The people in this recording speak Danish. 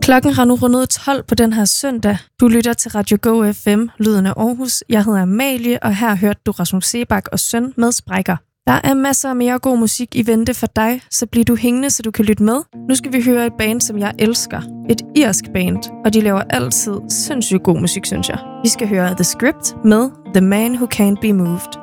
Klokken har nu rundet 12 på den her søndag. Du lytter til Radio Go FM, lyden af Aarhus. Jeg hedder Amalie, og her hørte du Rasmus Sebak og Søn med Sprækker. Der er masser af mere god musik i vente for dig, så bliv du hængende, så du kan lytte med. Nu skal vi høre et band, som jeg elsker. Et irsk band, og de laver altid sindssygt god musik, synes jeg. Vi skal høre The Script med The Man Who Can't Be Moved.